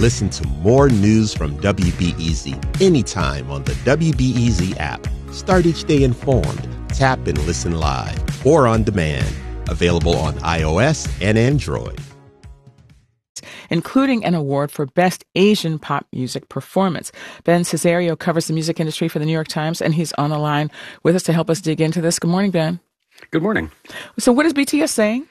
Listen to more news from WBEZ anytime on the WBEZ app. Start each day informed. Tap and listen live or on demand. Available on iOS and Android. Including an award for Best Asian Pop Music Performance. Ben Cesario covers the music industry for the New York Times, and he's on the line with us to help us dig into this. Good morning, Ben. Good morning. So what is BTS saying?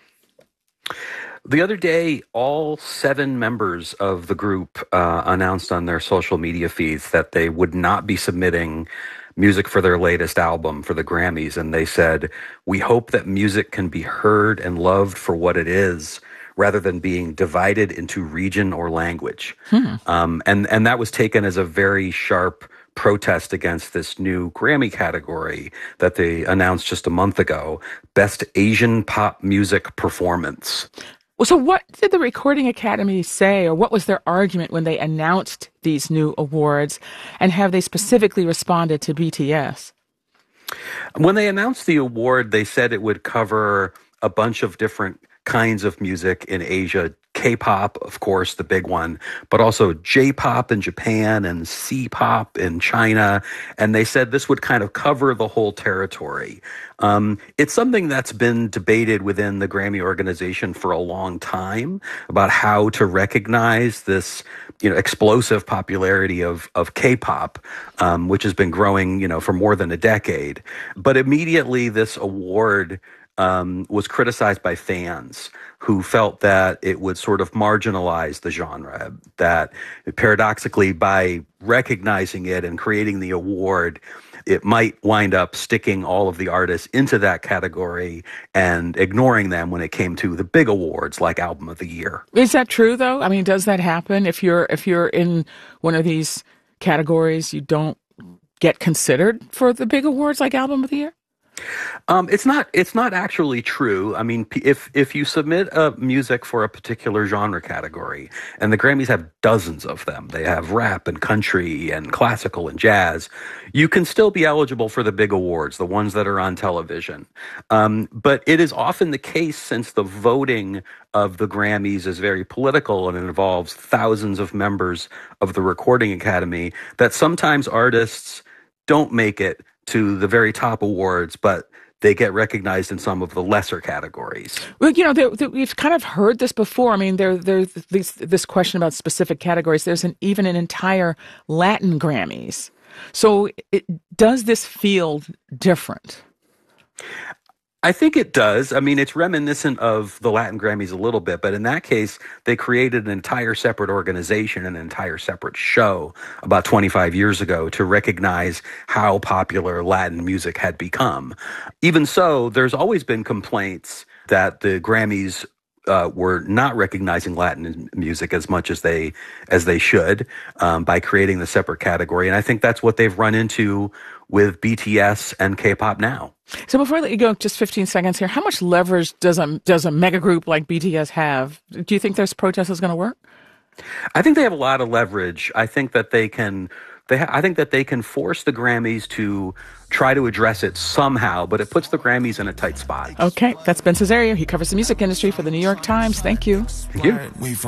The other day, all 7 members of the group announced on their social media feeds that they would not be submitting music for their latest album for the Grammys. And they said, "We hope that music can be heard and loved for what it is, rather than being divided into region or language." And that was taken as a very sharp protest against this new Grammy category that they announced just a month ago, Best Asian Pop Music Performance. Well, so what did the Recording Academy say, or what was their argument when they announced these new awards, and have they specifically responded to BTS? When they announced the award, they said it would cover a bunch of different kinds of music in Asia. K-pop, of course, the big one, but also J-pop in Japan and C-pop in China. And they said this would kind of cover the whole territory. It's something that's been debated within the Grammy organization for a long time about how to recognize this, explosive popularity of K-pop, which has been growing, for more than a decade. But immediately this award was criticized by fans who felt that it would sort of marginalize the genre, that paradoxically by recognizing it and creating the award, it might wind up sticking all of the artists into that category and ignoring them when it came to the big awards like Album of the Year. Is that true, though? I mean, does that happen? If you're in one of these categories, you don't get considered for the big awards like Album of the Year? It's not actually true. I mean, if you submit music for a particular genre category, and the Grammys have dozens of them, they have rap and country and classical and jazz, you can still be eligible for the big awards, the ones that are on television. But it is often the case, since the voting of the Grammys is very political and it involves thousands of members of the Recording Academy, that sometimes artists don't make it to the very top awards, but they get recognized in some of the lesser categories. Well, we've kind of heard this before. I mean, there's this question about specific categories. There's even an entire Latin Grammys. So does this feel different? I think it does. I mean, it's reminiscent of the Latin Grammys a little bit, but in that case, they created an entire separate organization, an entire separate show about 25 years ago to recognize how popular Latin music had become. Even so, there's always been complaints that the Grammys were not recognizing Latin music as much as they should by creating the separate category. And I think that's what they've run into with BTS and K-pop now. So before I let you go, just 15 seconds here, how much leverage does a mega group like BTS have? Do you think this protest is going to work? I think they have a lot of leverage. I think that they can force the Grammys to try to address it somehow, but it puts the Grammys in a tight spot. Okay, that's Ben Cesario. He covers the music industry for the New York Times. Thank you. Thank you.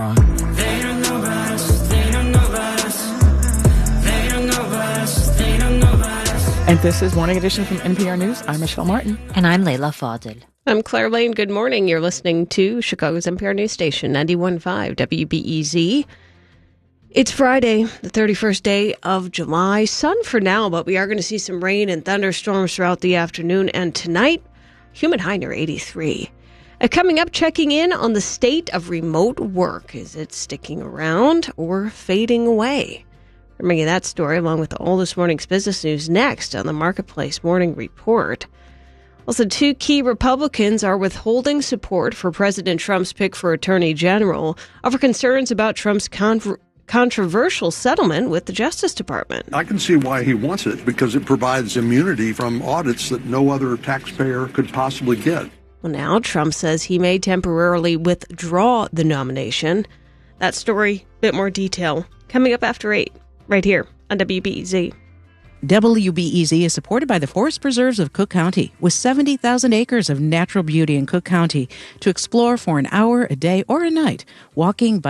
And this is Morning Edition from NPR News. I'm Michelle Martin. And I'm Leila Fadel. I'm Claire Lane. Good morning. You're listening to Chicago's NPR News Station, 91.5 WBEZ. It's Friday, the 31st day of July. Sun for now, but we are going to see some rain and thunderstorms throughout the afternoon. And tonight, humid high near 83. Coming up, checking in on the state of remote work. Is it sticking around or fading away? We're bringing that story along with all this morning's business news next on the Marketplace Morning Report. Also, 2 key Republicans are withholding support for President Trump's pick for Attorney General over concerns about Trump's controversial settlement with the Justice Department. I can see why he wants it, because it provides immunity from audits that no other taxpayer could possibly get. Well, now Trump says he may temporarily withdraw the nomination. That story, bit more detail, coming up after 8, right here on WBEZ. WBEZ is supported by the Forest Preserves of Cook County, with 70,000 acres of natural beauty in Cook County to explore for an hour, a day, or a night, walking,